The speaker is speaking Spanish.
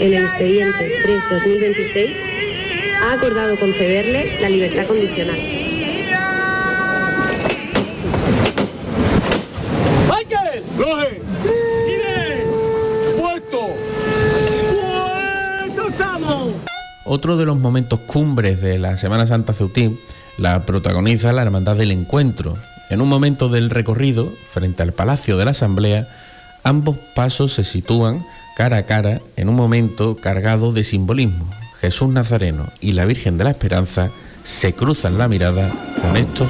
en el expediente 3-2026, ha acordado concederle la libertad condicional. ¡Michael! ¡Roge! ¡Irene! ¡Puesto! ¡Puesto estamos! Otro de los momentos cumbres de la Semana Santa Ceutí la protagoniza la Hermandad del Encuentro. En un momento del recorrido, frente al Palacio de la Asamblea, ambos pasos se sitúan cara a cara en un momento cargado de simbolismo. Jesús Nazareno y la Virgen de la Esperanza se cruzan la mirada con estos